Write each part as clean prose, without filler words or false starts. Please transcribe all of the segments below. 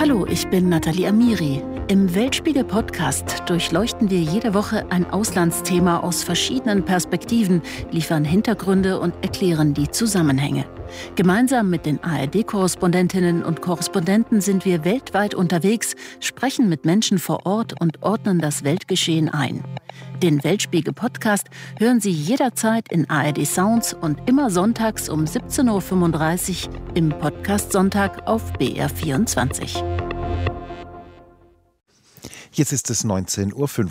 Hallo, ich bin Nathalie Amiri. Im Weltspiegel-Podcast durchleuchten wir jede Woche ein Auslandsthema aus verschiedenen Perspektiven, liefern Hintergründe und erklären die Zusammenhänge. Gemeinsam mit den ARD-Korrespondentinnen und Korrespondenten sind wir weltweit unterwegs, sprechen mit Menschen vor Ort und ordnen das Weltgeschehen ein. Den Weltspiegel-Podcast hören Sie jederzeit in ARD Sounds und immer sonntags um 17.35 Uhr im Podcast Sonntag auf BR24. Jetzt ist es 19.45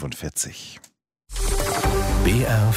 Uhr.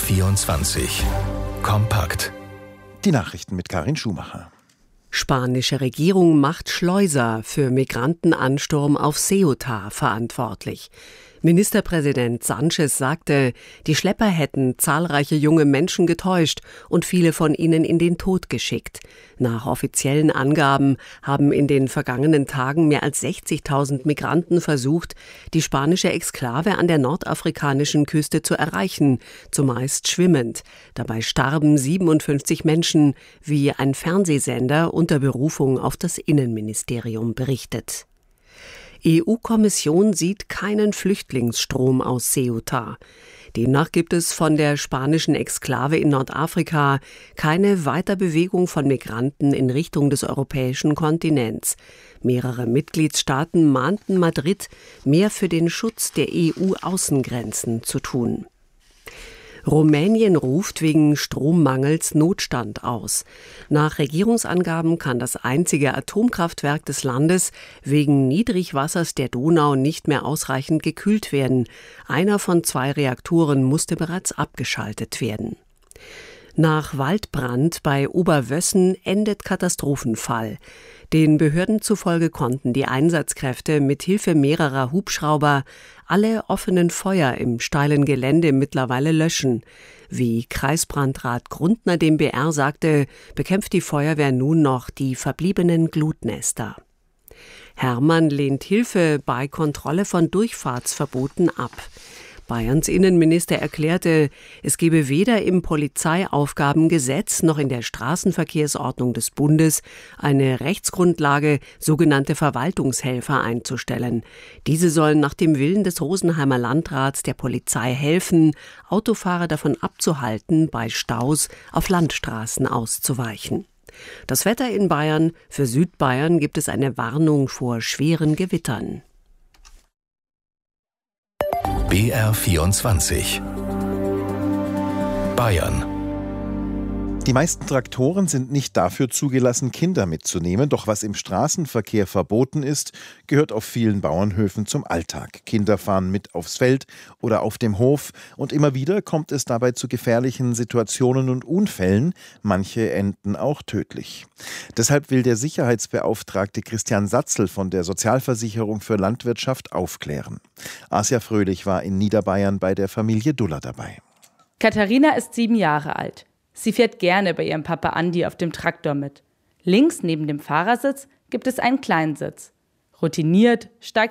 BR24 Kompakt. Die Nachrichten mit Karin Schumacher. Spanische Regierung macht Schleuser für Migrantenansturm auf Ceuta verantwortlich. Ministerpräsident Sánchez sagte, die Schlepper hätten zahlreiche junge Menschen getäuscht und viele von ihnen in den Tod geschickt. Nach offiziellen Angaben haben in den vergangenen Tagen mehr als 60.000 Migranten versucht, die spanische Exklave an der nordafrikanischen Küste zu erreichen, zumeist schwimmend. Dabei starben 57 Menschen, wie ein Fernsehsender unter Berufung auf das Innenministerium berichtet. EU-Kommission sieht keinen Flüchtlingsstrom aus Ceuta. Demnach gibt es von der spanischen Exklave in Nordafrika keine Weiterbewegung von Migranten in Richtung des europäischen Kontinents. Mehrere Mitgliedstaaten mahnten Madrid, mehr für den Schutz der EU-Außengrenzen zu tun. Rumänien ruft wegen Strommangels Notstand aus. Nach Regierungsangaben kann das einzige Atomkraftwerk des Landes wegen Niedrigwassers der Donau nicht mehr ausreichend gekühlt werden. Einer von 2 Reaktoren musste bereits abgeschaltet werden. Nach Waldbrand bei Oberwössen endet Katastrophenfall. Den Behörden zufolge konnten die Einsatzkräfte mit Hilfe mehrerer Hubschrauber alle offenen Feuer im steilen Gelände mittlerweile löschen. Wie Kreisbrandrat Grundner dem BR sagte, bekämpft die Feuerwehr nun noch die verbliebenen Glutnester. Hermann lehnt Hilfe bei Kontrolle von Durchfahrtsverboten ab. Bayerns Innenminister erklärte, es gebe weder im Polizeiaufgabengesetz noch in der Straßenverkehrsordnung des Bundes eine Rechtsgrundlage, sogenannte Verwaltungshelfer einzustellen. Diese sollen nach dem Willen des Rosenheimer Landrats der Polizei helfen, Autofahrer davon abzuhalten, bei Staus auf Landstraßen auszuweichen. Das Wetter in Bayern: Für Südbayern gibt es eine Warnung vor schweren Gewittern. BR24 Bayern. Die meisten Traktoren sind nicht dafür zugelassen, Kinder mitzunehmen. Doch was im Straßenverkehr verboten ist, gehört auf vielen Bauernhöfen zum Alltag. Kinder fahren mit aufs Feld oder auf dem Hof. Und immer wieder kommt es dabei zu gefährlichen Situationen und Unfällen. Manche enden auch tödlich. Deshalb will der Sicherheitsbeauftragte Christian Satzl von der Sozialversicherung für Landwirtschaft aufklären. Asia Fröhlich war in Niederbayern bei der Familie Duller dabei. Katharina ist 7 Jahre alt. Sie fährt gerne bei ihrem Papa Andi auf dem Traktor mit. Links neben dem Fahrersitz gibt es einen Kleinen Sitz. Routiniert steigt